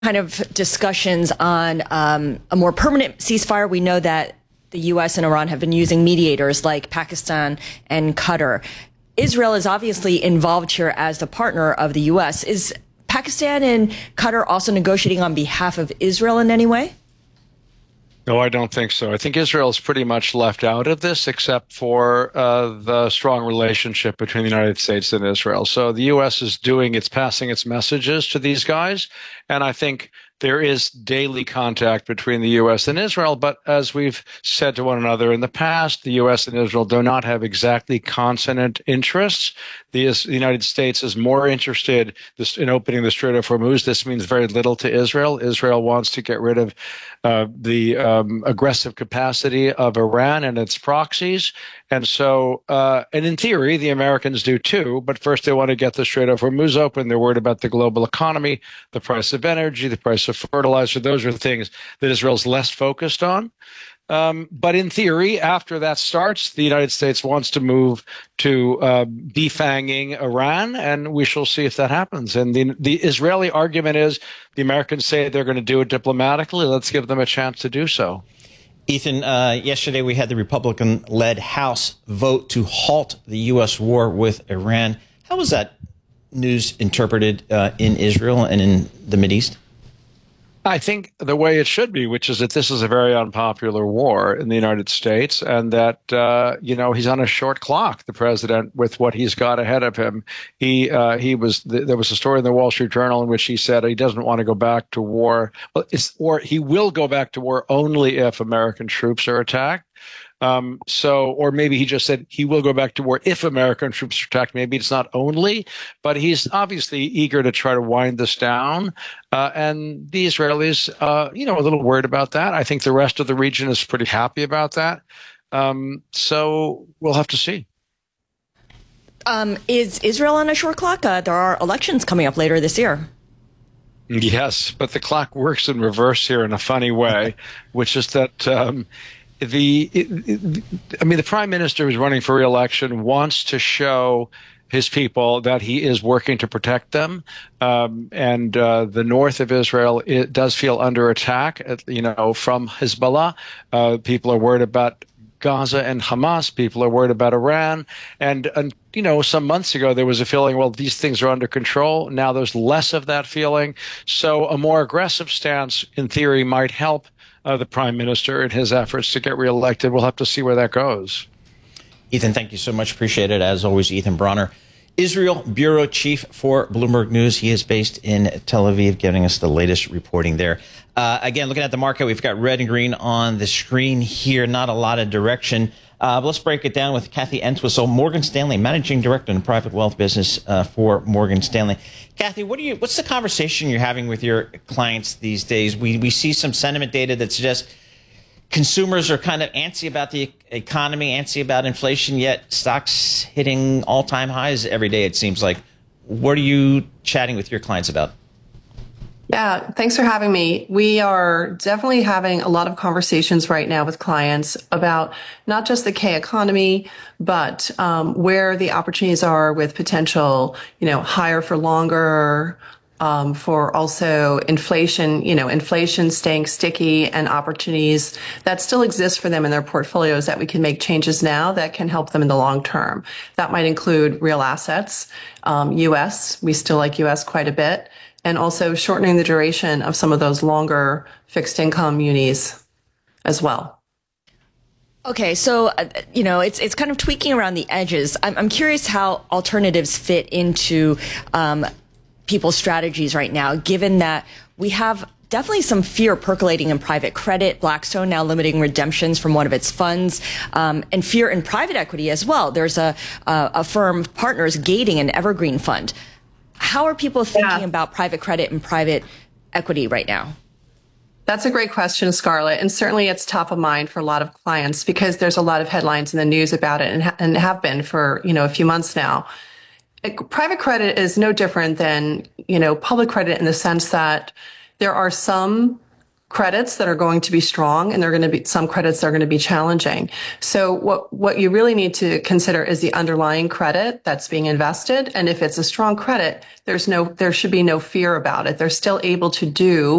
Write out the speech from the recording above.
kind of discussions on a more permanent ceasefire. We know that the U.S. and Iran have been using mediators like Pakistan and Qatar. Israel is obviously involved here as the partner of the U.S. Is Pakistan and Qatar also negotiating on behalf of Israel in any way? No, I don't think so. I think Israel is pretty much left out of this, except for the strong relationship between the United States and Israel. So the U.S. is passing its messages to these guys. And I think there is daily contact between the U.S. and Israel. But as we've said to one another in the past, the U.S. and Israel do not have exactly consonant interests. The United States is more interested in opening the Strait of Hormuz. This means very little to Israel. Israel wants to get rid of the aggressive capacity of Iran and its proxies. And so, and in theory, the Americans do too. But first, they want to get the Strait of Hormuz open. They're worried about the global economy, the price of energy, the price of fertilizer. Those are things that Israel's less focused on. But in theory, after that starts, the United States wants to move to defanging Iran, and we shall see if that happens. And the Israeli argument is the Americans say they're going to do it diplomatically. Let's give them a chance to do so. Ethan, yesterday we had the Republican-led House vote to halt the U.S. war with Iran. How was that news interpreted in Israel and in the Mideast? I think the way it should be, which is that this is a very unpopular war in the United States, and that, he's on a short clock, the president, with what he's got ahead of him. There was a story in the Wall Street Journal in which he said he doesn't want to go back to war, or he will go back to war only if American troops are attacked. Or maybe he just said he will go back to war if American troops are attacked. Maybe it's not only, but he's obviously eager to try to wind this down. And the Israelis, a little worried about that. I think the rest of the region is pretty happy about that. So we'll have to see. Is Israel on a short clock? There are elections coming up later this year. Yes, but the clock works in reverse here in a funny way, which is that, the prime minister who's running for re-election wants to show his people that he is working to protect them. And the north of Israel, it does feel under attack, from Hezbollah. People are worried about Gaza and Hamas. People are worried about Iran. And some months ago, there was a feeling, well, these things are under control. Now there's less of that feeling. So a more aggressive stance, in theory, might help the prime minister in his efforts to get reelected. We'll have to see where that goes. Ethan, thank you so much. Appreciate it. As always, Ethan Bronner, Israel bureau chief for Bloomberg News. He is based in Tel Aviv, giving us the latest reporting there. Again, looking at the market, we've got red and green on the screen here. Not a lot of direction. But let's break it down with Kathy Entwistle, Morgan Stanley, managing director in the private wealth business for Morgan Stanley. Kathy, what's the conversation you're having with your clients these days? We see some sentiment data that suggests consumers are kind of antsy about the economy, antsy about inflation, yet stocks hitting all-time highs every day, it seems like. What are you chatting with your clients about? Yeah, thanks for having me. We are definitely having a lot of conversations right now with clients about not just the K economy, but where the opportunities are with potential, higher for longer, for also inflation, inflation staying sticky and opportunities that still exist for them in their portfolios that we can make changes now that can help them in the long term. That might include real assets, U.S. We still like U.S. quite a bit. And also shortening the duration of some of those longer fixed income munis as well. Okay, so, it's kind of tweaking around the edges. I'm curious how alternatives fit into people's strategies right now, given that we have definitely some fear percolating in private credit. Blackstone now limiting redemptions from one of its funds, and fear in private equity as well. There's a firm, Partners, gating an evergreen fund. How are people thinking about private credit and private equity right now? That's a great question, Scarlett. And certainly it's top of mind for a lot of clients because there's a lot of headlines in the news about it and have been for, a few months now. Private credit is no different than, public credit in the sense that there are some credits that are going to be strong, and there are going to be some credits that are going to be challenging. So what you really need to consider is the underlying credit that's being invested. And if it's a strong credit, there should be no fear about it. They're still able to do